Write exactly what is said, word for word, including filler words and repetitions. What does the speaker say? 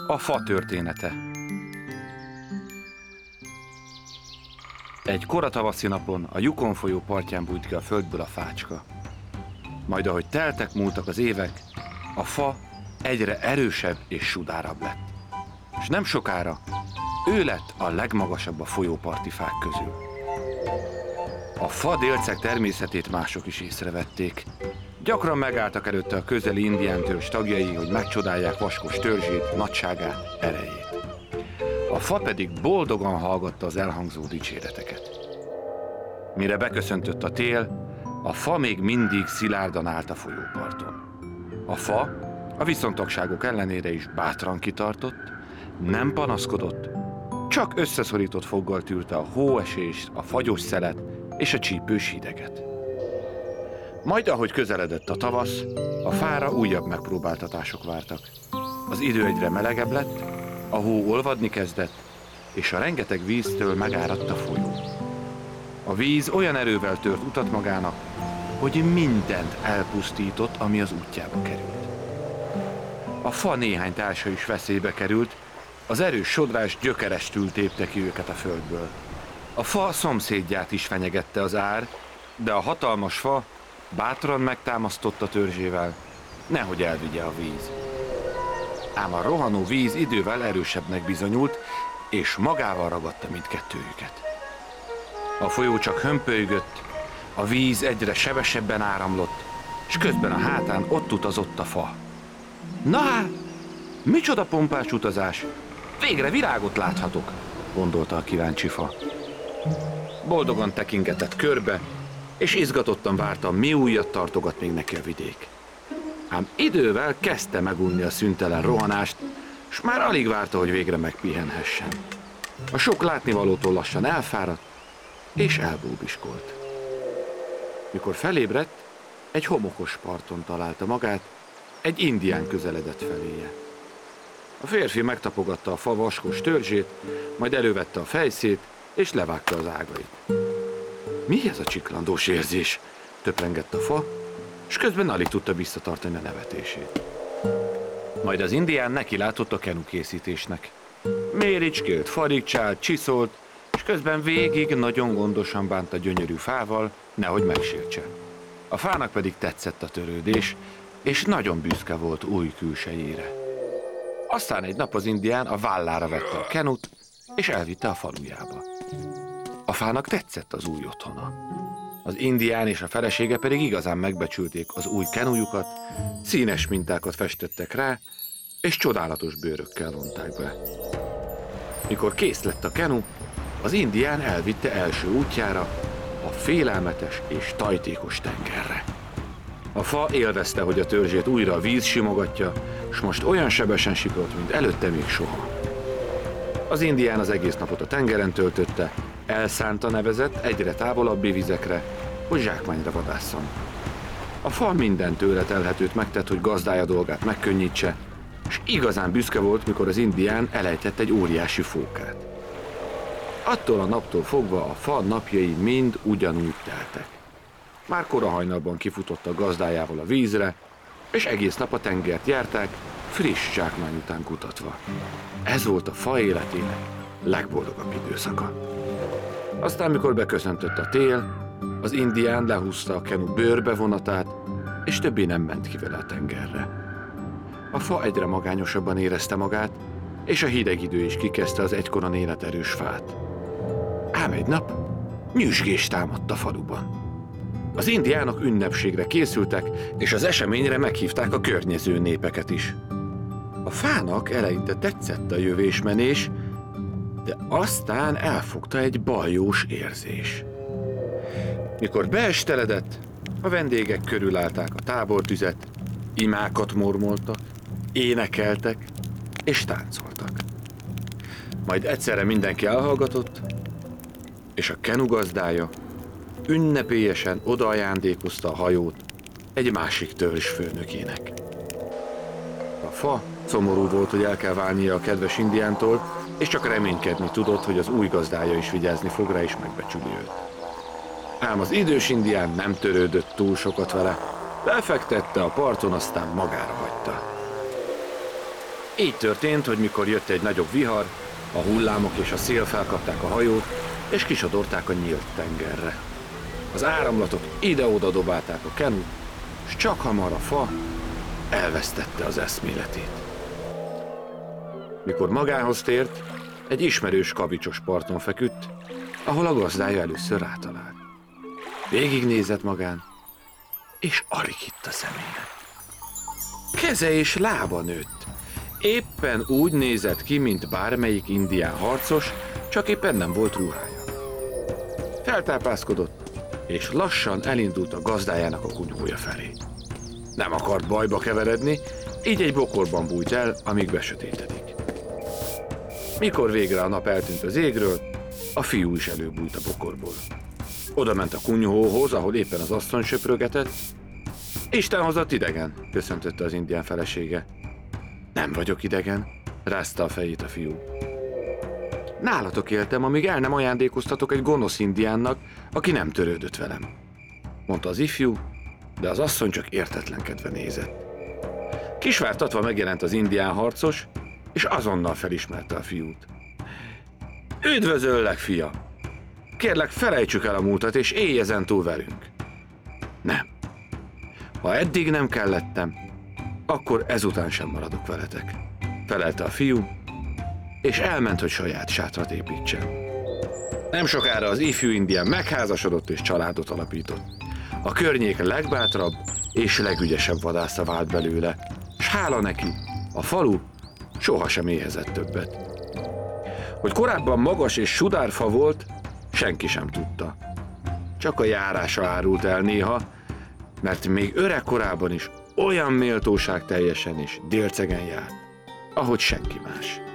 A fa története. Egy koratavaszi napon a Yukon folyó partján bújt ki a földből a fácska. Majd ahogy teltek, múltak az évek, a fa egyre erősebb és sudárabb lett. És nem sokára ő lett a legmagasabb a folyóparti fák közül. A fa délceg természetét mások is észrevették. Gyakran megálltak előtte a közeli indián törzs tagjai, hogy megcsodálják vaskos törzsét, nagyságát, erejét. A fa pedig boldogan hallgatta az elhangzó dicséreteket. Mire beköszöntött a tél, a fa még mindig szilárdan állt a folyóparton. A fa a viszontagságok ellenére is bátran kitartott, nem panaszkodott, csak összeszorított foggal tűrte a hóesést, a fagyos szelet és a csípős hideget. Majd, ahogy közeledett a tavasz, a fára újabb megpróbáltatások vártak. Az idő egyre melegebb lett, a hó olvadni kezdett, és a rengeteg víztől megáradt a folyó. A víz olyan erővel tört utat magának, hogy mindent elpusztított, ami az útjába került. A fa néhány társa is veszélybe került, az erős sodrás gyökerestül tépte ki őket a földből. A fa szomszédját is fenyegette az ár, de a hatalmas fa bátran megtámasztotta törzsével, nehogy elvigye a víz. Ám a rohanó víz idővel erősebbnek bizonyult, és magával ragadta mindkettőjüket. A folyó csak hömpölygött, a víz egyre sebesebben áramlott, és közben a hátán ott utazott a fa. Na hát, micsoda pompás utazás! Végre virágot láthatok, gondolta a kíváncsi fa. Boldogan tekingetett körbe, és izgatottan várta, mi újat tartogat még neki a vidék. Ám idővel kezdte megunni a szüntelen rohanást, s már alig várta, hogy végre megpihenhessen. A sok látnivalótól lassan elfáradt, és elbóbiskolt. Mikor felébredt, egy homokos parton találta magát, egy indián közeledett feléje. A férfi megtapogatta a fa vaskos törzsét, majd elővette a fejszét, és levágta az ágait. Mi ez a csiklandós érzés? Töprengett a fa, és közben alig tudta visszatartani a nevetését. Majd az indián neki látott a kenukészítésnek. Méricskélt, farigcsált, csiszolt, és közben végig nagyon gondosan bánt a gyönyörű fával, nehogy megsértse. A fának pedig tetszett a törődés, és nagyon büszke volt új külsejére. Aztán egy nap az indián a vállára vette a kenut, és elvitte a falujába. A fának tetszett az új otthona. Az indián és a felesége pedig igazán megbecsülték az új kenujukat, színes mintákat festettek rá, és csodálatos bőrökkel vonták be. Mikor kész lett a kenu, az indián elvitte első útjára, a félelmetes és tajtékos tengerre. A fa élvezte, hogy a törzsét újra a víz simogatja, s most olyan sebesen siklott, mint előtte még soha. Az indián az egész napot a tengeren töltötte, elszánta nevezett egyre távolabbi vizekre, hogy zsákmányra vadásszon. A fa minden tőle telhetőt megtett, hogy gazdája dolgát megkönnyítse, és igazán büszke volt, mikor az indián elejtett egy óriási fókát. Attól a naptól fogva a fa napjai mind ugyanúgy teltek. Már kora hajnalban kifutott a gazdájával a vízre, és egész nap a tengert járták, friss zsákmány után kutatva. Ez volt a fa életének legboldogabb időszaka. Aztán, mikor beköszöntött a tél, az indián lehúzta a kenu bőrbevonatát, és többé nem ment ki vele a tengerre. A fa egyre magányosabban érezte magát, és a hideg idő is kikezdte az egykoron életerős fát. Ám egy nap nyüzsgés támadt a faluban. Az indiánok ünnepségre készültek, és az eseményre meghívták a környező népeket is. A fának eleinte tetszett a jövésmenés, de aztán elfogta egy baljós érzés. Mikor beesteledett, a vendégek körülállták a tábortüzet, imákat mormoltak, énekeltek és táncoltak. Majd egyszerre mindenki elhallgatott, és a kenu gazdája ünnepélyesen odaajándékozta a hajót egy másik törzs főnökének. A fa szomorú volt, hogy el kell válnia a kedves indiántól, és csak reménykedni tudott, hogy az új gazdája is vigyázni fog rá és megbecsüli őt. Ám az idős indián nem törődött túl sokat vele, lefektette a parton, aztán magára hagyta. Így történt, hogy mikor jött egy nagyobb vihar, a hullámok és a szél felkapták a hajót, és kisodorták a nyílt tengerre. Az áramlatok ide-oda dobálták a kenut, s csak hamar a fa elvesztette az eszméletét. Mikor magához tért, egy ismerős kavicsos parton feküdt, ahol a gazdája először rátalált. Végignézett magán, és alig hitt a szemének. Keze és lába nőtt. Éppen úgy nézett ki, mint bármelyik indián harcos, csak éppen nem volt ruhája. Feltápászkodott, és lassan elindult a gazdájának a kunyhója felé. Nem akart bajba keveredni, így egy bokorban bújt el, amíg besötétedik. Mikor végre a nap eltűnt az égről, a fiú is előbújt a bokorból. Oda ment a kunyhóhoz, ahol éppen az asszony söprögetett. Isten hozott idegen, köszöntötte az indián felesége. Nem vagyok idegen, rázta a fejét a fiú. Nálatok éltem, amíg el nem ajándékoztatok egy gonosz indiánnak, aki nem törődött velem, mondta az ifjú, de az asszony csak értetlenkedve nézett. Kisvártatva megjelent az indián harcos, és azonnal felismerte a fiút. Üdvözöllek, fia! Kérlek, felejtsük el a múltat, és élj ezentúl velünk. Nem. Ha eddig nem kellettem, akkor ezután sem maradok veletek, felelte a fiú, és elment, hogy saját sátrat építsen. Nem sokára az ifjú indián megházasodott és családot alapított. A környék legbátrabb és legügyesebb vadásza vált belőle, s hála neki, a falu sohasem éhezett többet. Hogy korábban magas és sudárfa volt, senki sem tudta. Csak a járása árult el néha, mert még öregkorában is olyan méltóság teljesen és délcegen járt, ahogy senki más.